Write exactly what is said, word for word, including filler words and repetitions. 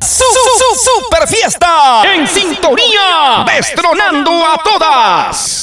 Su, su, super fiesta en sintonía, destronando a todas.